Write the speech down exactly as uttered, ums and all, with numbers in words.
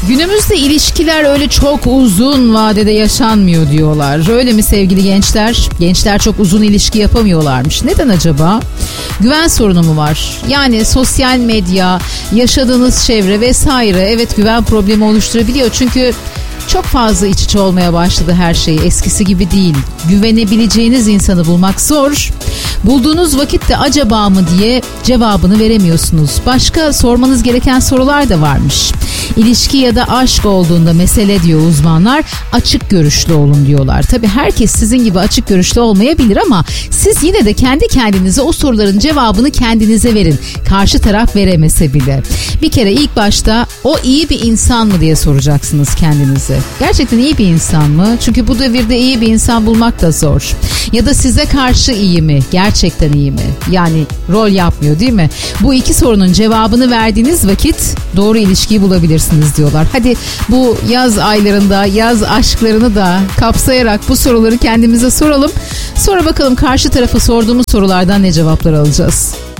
Günümüzde ilişkiler öyle çok uzun vadede yaşanmıyor diyorlar. Öyle mi sevgili gençler? Gençler çok uzun ilişki yapamıyorlarmış. Neden acaba? Güven sorunu mu var? Yani sosyal medya, yaşadığınız çevre vesaire evet güven problemi oluşturabiliyor. Çünkü çok fazla iç içe olmaya başladı her şey. Eskisi gibi değil. Güvenebileceğiniz insanı bulmak zor. Bulduğunuz vakitte acaba mı diye cevabını veremiyorsunuz. Başka sormanız gereken sorular da varmış. İlişki ya da aşk olduğunda mesele diyor uzmanlar, açık görüşlü olun diyorlar. Tabii herkes sizin gibi açık görüşlü olmayabilir ama siz yine de kendi kendinize o soruların cevabını kendinize verin. Karşı taraf veremese bile. Bir kere ilk başta o iyi bir insan mı diye soracaksınız kendinize. Gerçekten iyi bir insan mı? Çünkü bu devirde iyi bir insan bulmak da zor. Ya da size karşı iyi mi? Gerçekten iyi mi? Yani rol yapmıyor değil mi? Bu iki sorunun cevabını verdiğiniz vakit doğru ilişkiyi bulabilirsiniz diyorlar. Hadi bu yaz aylarında yaz aşklarını da kapsayarak bu soruları kendimize soralım. Sonra bakalım karşı tarafa sorduğumuz sorulardan ne cevaplar alacağız.